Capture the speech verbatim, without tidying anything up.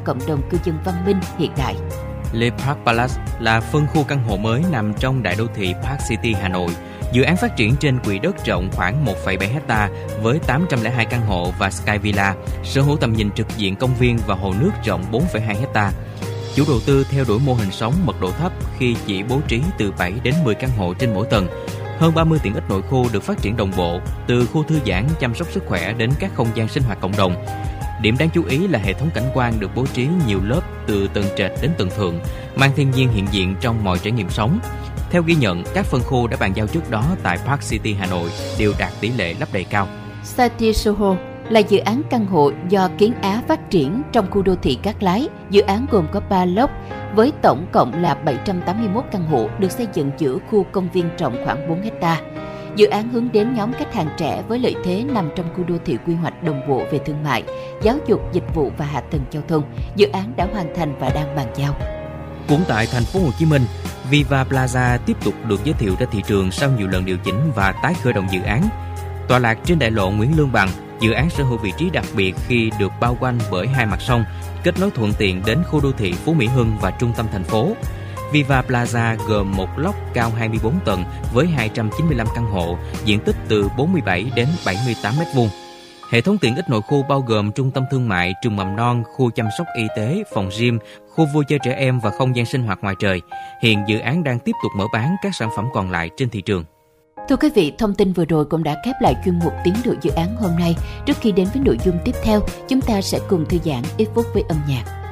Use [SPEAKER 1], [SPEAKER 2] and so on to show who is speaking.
[SPEAKER 1] cộng đồng cư dân văn minh hiện đại.
[SPEAKER 2] Le Parc Palace là phân khu căn hộ mới nằm trong đại đô thị Park City, Hà Nội. Dự án phát triển trên quỹ đất rộng khoảng một phẩy bảy héc ta với tám trăm lẻ hai căn hộ và Sky Villa, sở hữu tầm nhìn trực diện công viên và hồ nước rộng bốn phẩy hai héc ta. Chủ đầu tư theo đuổi mô hình sống mật độ thấp khi chỉ bố trí từ bảy đến mười căn hộ trên mỗi tầng. Hơn ba mươi tiện ích nội khu được phát triển đồng bộ, từ khu thư giãn chăm sóc sức khỏe đến các không gian sinh hoạt cộng đồng. Điểm đáng chú ý là hệ thống cảnh quan được bố trí nhiều lớp từ tầng trệt đến tầng thượng, mang thiên nhiên hiện diện trong mọi trải nghiệm sống. Theo ghi nhận, các phân khu đã bàn giao trước đó tại Park City Hà Nội đều đạt tỷ lệ lấp đầy cao.
[SPEAKER 1] City Soho là dự án căn hộ do Kiến Á phát triển trong khu đô thị Cát Lái. Dự án gồm có ba lốc với tổng cộng là bảy trăm tám mươi mốt căn hộ được xây dựng giữa khu công viên rộng khoảng bốn héc ta. Dự án hướng đến nhóm khách hàng trẻ với lợi thế nằm trong khu đô thị quy hoạch đồng bộ về thương mại, giáo dục, dịch vụ và hạ tầng giao thông. Dự án đã hoàn thành và đang bàn giao.
[SPEAKER 2] Cũng tại thành phố Hồ Chí Minh, Viva Plaza tiếp tục được giới thiệu ra thị trường sau nhiều lần điều chỉnh và tái khởi động dự án. Tọa lạc trên đại lộ Nguyễn Lương Bằng, dự án sở hữu vị trí đặc biệt khi được bao quanh bởi hai mặt sông, kết nối thuận tiện đến khu đô thị Phú Mỹ Hưng và trung tâm thành phố. Viva Plaza gồm một lốc cao hai mươi bốn tầng với hai trăm chín mươi lăm căn hộ, diện tích từ bốn mươi bảy đến bảy mươi tám mét vuông. Hệ thống tiện ích nội khu bao gồm trung tâm thương mại, trường mầm non, khu chăm sóc y tế, phòng gym, khu vui chơi trẻ em và không gian sinh hoạt ngoài trời. Hiện dự án đang tiếp tục mở bán các sản phẩm còn lại trên thị trường.
[SPEAKER 1] Thưa quý vị, thông tin vừa rồi cũng đã khép lại chuyên mục Tiến độ dự án hôm nay. Trước khi đến với nội dung tiếp theo, chúng ta sẽ cùng thư giãn ít phút với âm nhạc.